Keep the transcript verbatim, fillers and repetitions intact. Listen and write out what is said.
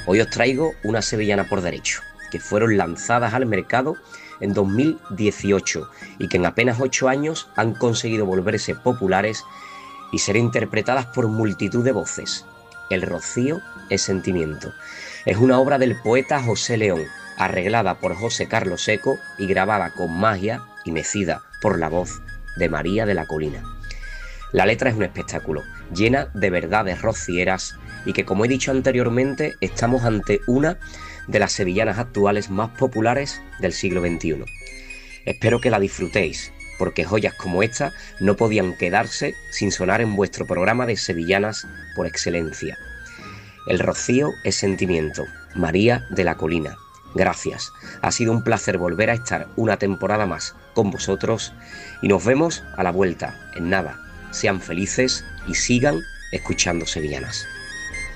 Hoy os traigo una sevillana por derecho, que fueron lanzadas al mercado en dos mil dieciocho y que en apenas ocho años han conseguido volverse populares y ser interpretadas por multitud de voces. El rocío es sentimiento. Es una obra del poeta José León, arreglada por José Carlos Seco y grabada con magia y mecida por la voz de María de la Colina. La letra es un espectáculo, llena de verdades rocieras y que, como he dicho anteriormente, estamos ante una de las sevillanas actuales más populares del siglo veintiuno. Espero que la disfrutéis, porque joyas como esta no podían quedarse sin sonar en vuestro programa de sevillanas por excelencia. El rocío es sentimiento, María de la Colina. Gracias, ha sido un placer volver a estar una temporada más con vosotros y nos vemos a la vuelta, en nada. Sean felices y sigan escuchando sevillanas.